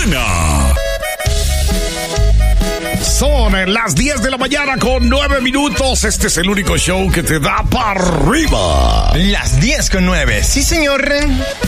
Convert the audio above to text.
buena. Son las 10 de la mañana con 9 minutos. Este es el único show que te da para arriba. Las 10 con 9. Sí, señor.